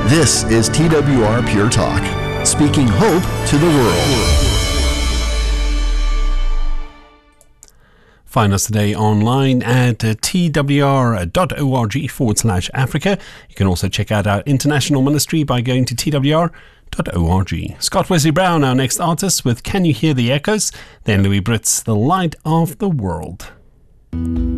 This is TWR Pure Talk, speaking hope to the world. Find us today online at twr.org/Africa. You can also check out our international ministry by going to twr.org. Scott Wesley Brown, our next artist, with Can You Hear the Echoes? Then Louis Britt's The Light of the World.